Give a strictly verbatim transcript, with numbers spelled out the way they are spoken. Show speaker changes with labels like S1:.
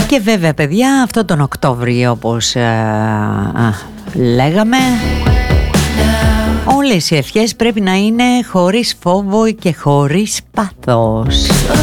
S1: Και βέβαια παιδιά, αυτό τον Οκτώβριο όπως α, α, λέγαμε, όλες οι ευχές πρέπει να είναι χωρίς φόβο και χωρίς πάθος.